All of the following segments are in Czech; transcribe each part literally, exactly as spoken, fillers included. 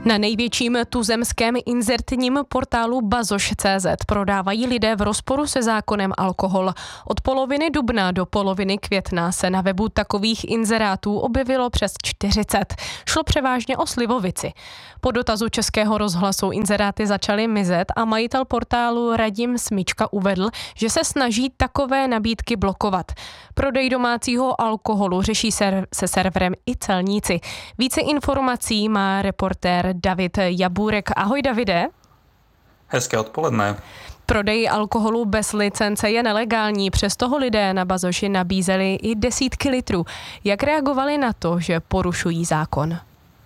Na největším tuzemském inzertním portálu bazoš tečka cé zet prodávají lidé v rozporu se zákonem alkohol. Od poloviny dubna do poloviny května se na webu takových inzerátů objevilo přes čtyřicet. Šlo převážně o slivovici. Po dotazu Českého rozhlasu inzeráty začaly mizet a majitel portálu Radim Smyčka uvedl, že se snaží takové nabídky blokovat. Prodej domácího alkoholu řeší ser- se serverem i celníci. Více informací má reportér David Jabůrek. Ahoj Davide. Hezké odpoledne. Prodej alkoholu bez licence je nelegální, přesto ho lidé na bazoši nabízeli i desítky litrů. Jak reagovali na to, že porušují zákon?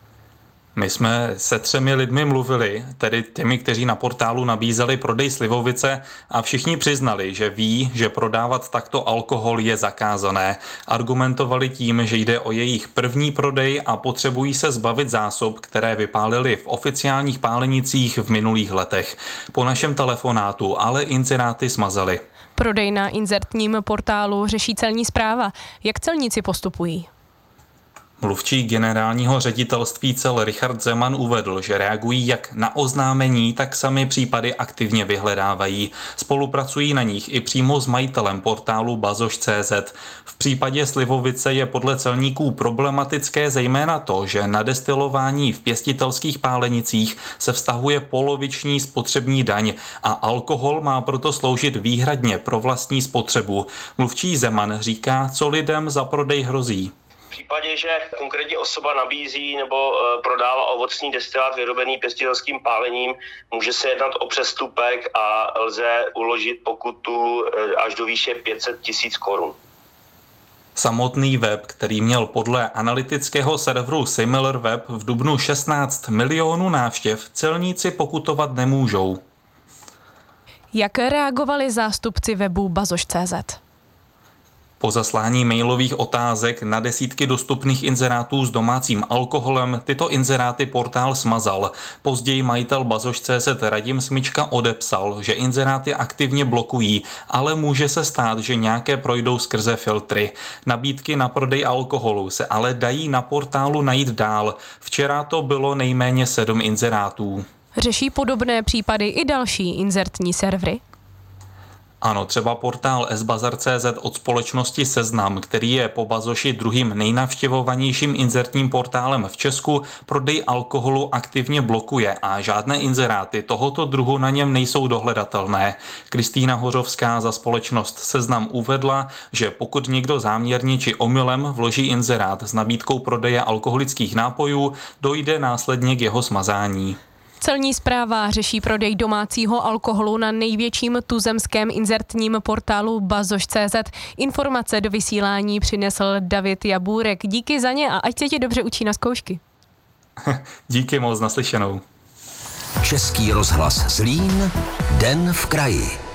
My jsme se třemi lidmi mluvili, tedy těmi, kteří na portálu nabízeli prodej slivovice, a všichni přiznali, že ví, že prodávat takto alkohol je zakázané. Argumentovali tím, že jde o jejich první prodej a potřebují se zbavit zásob, které vypálili v oficiálních pálenicích v minulých letech. Po našem telefonátu ale inzeráty smazali. Prodej na inzertním portálu řeší celní správa. Jak celníci postupují? Mluvčí generálního ředitelství cel Richard Zeman uvedl, že reagují jak na oznámení, tak sami případy aktivně vyhledávají. Spolupracují na nich i přímo s majitelem portálu bazoš tečka cé zet. V případě slivovice je podle celníků problematické zejména to, že na destilování v pěstitelských pálenicích se vztahuje poloviční spotřební daň a alkohol má proto sloužit výhradně pro vlastní spotřebu. Mluvčí Zeman říká, co lidem za prodej hrozí. V případě, že konkrétní osoba nabízí nebo prodává ovocný destilát vyrobený pěstitelským pálením, může se jednat o přestupek a lze uložit pokutu až do výše pět set tisíc korun. Samotný web, který měl podle analytického serveru SimilarWeb v dubnu šestnáct milionů návštěv, celníci pokutovat nemůžou. Jak reagovali zástupci webu bazoš tečka cé zet? Po zaslání mailových otázek na desítky dostupných inzerátů s domácím alkoholem tyto inzeráty portál smazal. Později majitel bazoš tečka cé zet Radim Smyčka odepsal, že inzeráty aktivně blokují, ale může se stát, že nějaké projdou skrze filtry. Nabídky na prodej alkoholu se ale dají na portálu najít dál. Včera to bylo nejméně sedm inzerátů. Řeší podobné případy i další inzertní servery? Ano, třeba portál es bazar tečka cé zet od společnosti Seznam, který je po bazoši druhým nejnavštěvovanějším inzertním portálem v Česku, prodej alkoholu aktivně blokuje a žádné inzeráty tohoto druhu na něm nejsou dohledatelné. Kristýna Hořovská za společnost Seznam uvedla, že pokud někdo záměrně či omylem vloží inzerát s nabídkou prodeje alkoholických nápojů, dojde následně k jeho smazání. Celní správa řeší prodej domácího alkoholu na největším tuzemském inzertním portálu bazoš tečka cé zet. Informace do vysílání přinesl David Jabůrek. Díky za ně a ať se ti dobře učí na zkoušky. Díky moc, naslyšenou. Český rozhlas Zlín, Den v kraji.